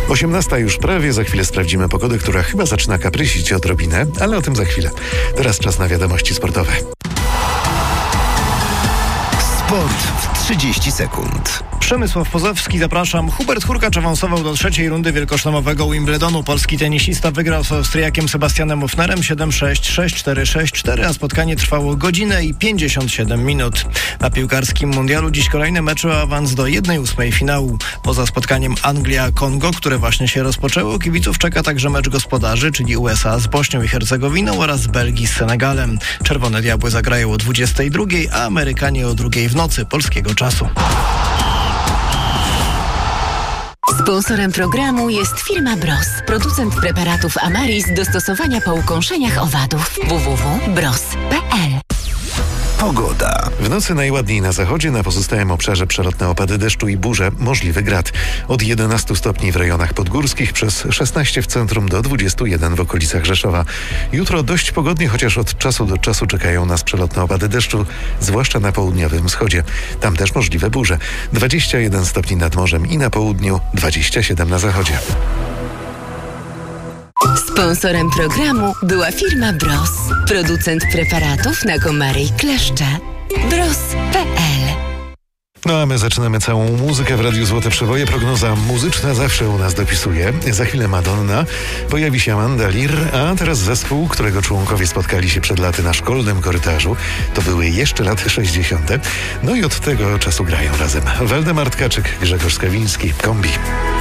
18 już prawie, za chwilę sprawdzimy pogodę, która chyba zaczyna kaprysić odrobinę, ale o tym za chwilę. Teraz czas na wiadomości sportowe. Sport w 30 sekund. Przemysław Pozowski, zapraszam. Hubert Hurkacz awansował do trzeciej rundy wielkoszlemowego Wimbledonu. Polski tenisista wygrał z Austriakiem Sebastianem Ofnerem 7-6, 6-4, 6-4, a spotkanie trwało godzinę i 57 minut. Na piłkarskim mundialu dziś kolejny mecz o awans do 1/8 finału. Poza spotkaniem Anglia-Kongo, które właśnie się rozpoczęło, kibiców czeka także mecz gospodarzy, czyli USA z Bośnią i Hercegowiną oraz Belgii z Senegalem. Czerwone Diabły zagrają o 22:00, a Amerykanie o 2:00 w nocy polskiego czasu. Sponsorem programu jest firma Bros, producent preparatów Amaris do stosowania po ukąszeniach owadów. www.bros.pl. Pogoda. W nocy najładniej na zachodzie, na pozostałym obszarze przelotne opady deszczu i burze, możliwy grad. Od 11 stopni w rejonach podgórskich, przez 16 w centrum do 21 w okolicach Rzeszowa. Jutro dość pogodnie, chociaż od czasu do czasu czekają nas przelotne opady deszczu, zwłaszcza na południowym wschodzie. Tam też możliwe burze. 21 stopni nad morzem i na południu, 27 na zachodzie. Sponsorem programu była firma Bros, producent preparatów na komary i kleszcze. Bros.pl. No a my zaczynamy całą muzykę w Radiu Złote Przeboje. Prognoza muzyczna zawsze u nas dopisuje. Za chwilę Madonna, pojawi się Amanda Lear, a teraz zespół, którego członkowie spotkali się przed laty na szkolnym korytarzu. To były jeszcze lata 60. No i od tego czasu grają razem. Waldemar Tkaczyk, Grzegorz Skawiński, Kombi.